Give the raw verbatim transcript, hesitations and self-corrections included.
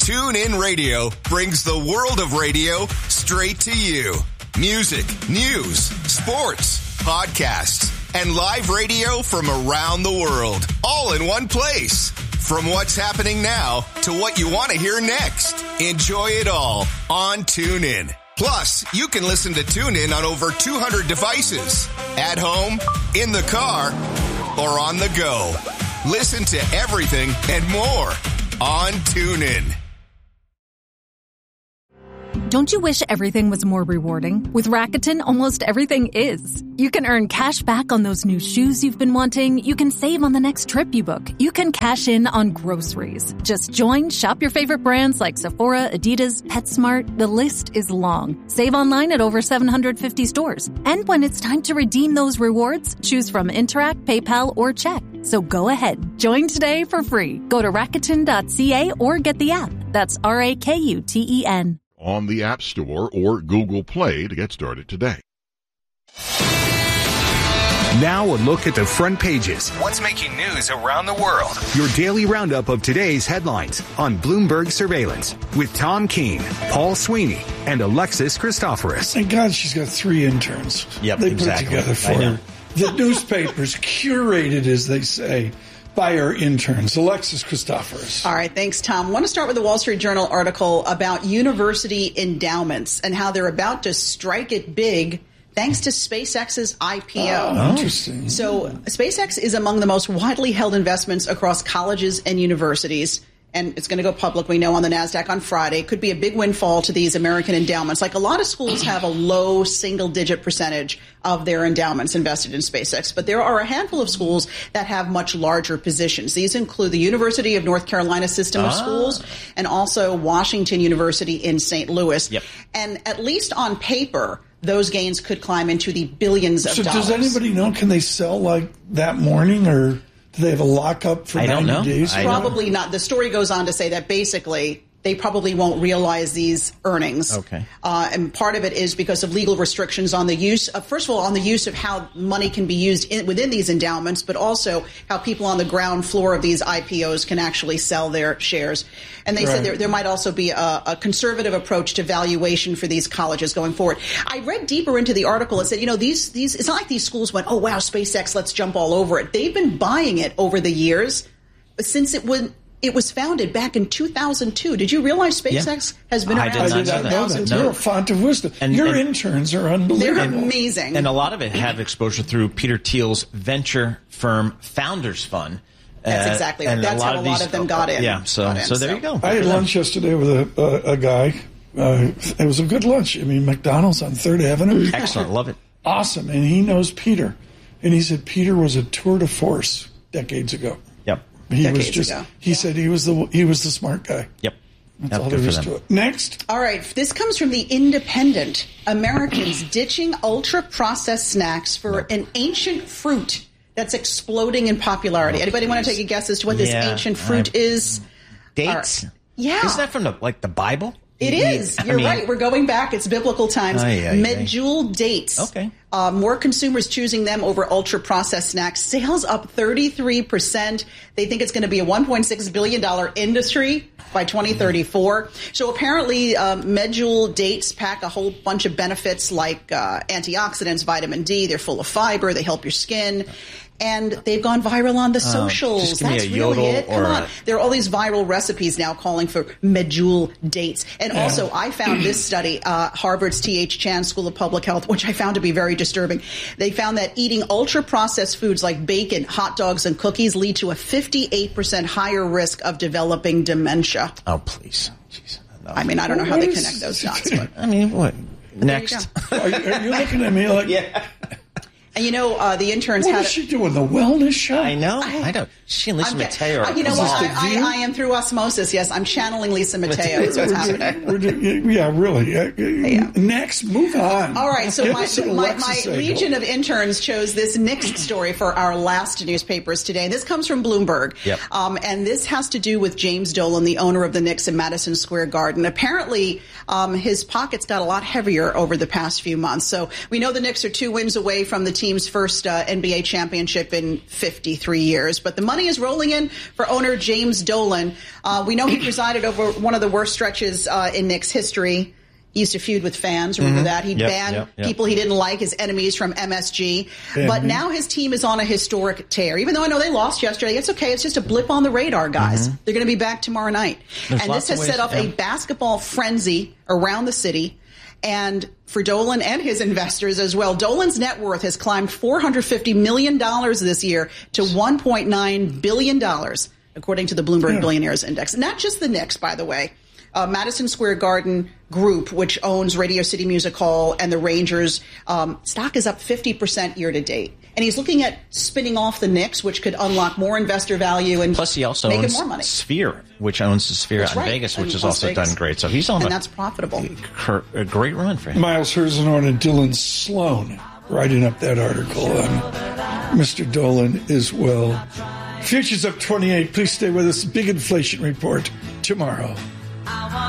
TuneIn Radio brings the world of radio straight to you. Music, news, sports, podcasts, and live radio from around the world, all in one place. From what's happening now to what you want to hear next. Enjoy it all on TuneIn. Plus, you can listen to TuneIn on over two hundred devices. At home, in the car, or on the go. Listen to everything and more on TuneIn. Don't you wish everything was more rewarding? With Rakuten, almost everything is. You can earn cash back on those new shoes you've been wanting. You can save on the next trip you book. You can cash in on groceries. Just join, shop your favorite brands like Sephora, Adidas, PetSmart. The list is long. Save online at over seven hundred fifty stores. And when it's time to redeem those rewards, choose from Interac, PayPal, or check. So go ahead. Join today for free. Go to Rakuten dot c a or get the app. That's R A K U T E N. On the App Store or Google Play to get started today. Now a look at the front pages. What's making news around the world? Your daily roundup of today's headlines on Bloomberg Surveillance with Tom Keene, Paul Sweeney, and Alexis Christoforous. Thank God she's got three interns. Yep, they exactly. put it together for her. The newspapers curated, as they say, by our interns. Alexis Christoforous. All right, thanks, Tom. I want to start with the Wall Street Journal article about university endowments and how they're about to strike it big thanks to SpaceX's I P O. Oh, interesting. So SpaceX is among the most widely held investments across colleges and universities. And it's going to go public, we know, on the NASDAQ on Friday. It could be a big windfall to these American endowments. Like a lot of schools have a low single-digit percentage of their endowments invested in SpaceX. But there are a handful of schools that have much larger positions. These include the University of North Carolina System of ah. Schools and also Washington University in Saint Louis. Yep. And at least on paper, those gains could climb into the billions of so dollars. So does anybody know, can they sell like that morning, or do they have a lockup for I ninety don't know. days? I Probably don't. not. The story goes on to say that basically they probably won't realize these earnings. Okay. Uh, and part of it is because of legal restrictions on the use of, first of all, on the use of how money can be used in, within these endowments, but also how people on the ground floor of these I P Os can actually sell their shares. And they right. said there, there might also be a, a conservative approach to valuation for these colleges going forward. I read deeper into the article and said, you know, these, these, it's not like these schools went, oh, wow, SpaceX, let's jump all over it. They've been buying it over the years since it would. It was founded back in two thousand two. Did you realize SpaceX yeah. has been I around did since not two thousand two? know that. You're a font of wisdom. And, Your and, interns are unbelievable. They're amazing. And a lot of it have exposure through Peter Thiel's venture firm Founders Fund. That's uh, exactly right. That's how a lot of them got in. Yeah, so in, so there so. you go. I had lunch yesterday with a, a, a guy. Uh, it was a good lunch. I mean, McDonald's on Third Avenue. Excellent. Love it. Awesome. And he knows Peter. And he said Peter was a tour de force decades ago. Yep. He Decades was just. ago. He yeah. said he was the he was the smart guy. Yep. That's yep, all there is to it. Next. All right. This comes from the Independent. Americans ditching ultra processed snacks for no. an ancient fruit that's exploding in popularity. Oh, Anybody please. want to take a guess as to what this yeah, ancient fruit I, is? Dates. Right. Yeah. Isn't that from the like the Bible? It is. You're I mean, right. We're going back. It's biblical times. Aye, aye, Medjool dates. Okay. Uh, more consumers choosing them over ultra-processed snacks. Sales up thirty-three percent. They think it's going to be a one point six billion dollars industry by twenty thirty-four. So apparently, um, Medjool dates pack a whole bunch of benefits like uh, antioxidants, vitamin D. They're full of fiber. They help your skin. And they've gone viral on the socials. Um, just give me That's a really yodel it. Come or on. a- There are all these viral recipes now calling for Medjool dates. And Yeah. also, I found this study, uh, Harvard's T H Chan School of Public Health, which I found to be very disturbing. They found that eating ultra-processed foods like bacon, hot dogs, and cookies lead to a fifty-eight percent higher risk of developing dementia. Oh, please. Jeez. No. I mean, I don't know how What they is- connect those dots, but I mean, what? there you Next. go. Are, are you looking at me like? Yeah. And you know, uh, the interns What had is she doing? The wellness show? I know. I, know. She and Lisa I'm get- Mateo are. uh, you know Is what? this the I, view? I, I am through osmosis. Yes, I'm channeling Lisa Mateo. Is what's happening. We're do- yeah, really. Uh, Yeah. Next, move on. All right, so Give my, us an my, Alexis my angle. legion of interns chose this next story for our last newspapers today. And this comes from Bloomberg. Yep. Um, and this has to do with James Dolan, the owner of the Knicks in Madison Square Garden. Apparently, um, his pockets got a lot heavier over the past few months. So we know the Knicks are two wins away from the team team's first uh, N B A championship in fifty-three years. But the money is rolling in for owner James Dolan. Uh, we know he presided over one of the worst stretches uh, in Knicks history. He used to feud with fans. Remember mm-hmm. that? He'd yep, ban yep, yep. people he didn't like, his enemies from M S G. Mm-hmm. But now his team is on a historic tear. Even though I know they lost yesterday, it's okay. It's just a blip on the radar, guys. Mm-hmm. They're going to be back tomorrow night. There's and this has set off yeah. a basketball frenzy around the city. And for Dolan and his investors as well, Dolan's net worth has climbed four hundred fifty million dollars this year to one point nine billion dollars, according to the Bloomberg yeah. Billionaires Index. Not just the Knicks, by the way. Uh, Madison Square Garden Group, which owns Radio City Music Hall and the Rangers, um, stock is up fifty percent year to date. And he's looking at spinning off the Knicks, which could unlock more investor value and plus he also make owns more money. Sphere, which owns the Sphere that's out in right. Vegas, which and has also Vegas. done great. So he's on and a, that's profitable. A great run for him. Miles Herzenhorn and Dylan Sloan writing up that article on Mister Dolan as well. Futures up twenty-eight. Please stay with us. Big inflation report tomorrow.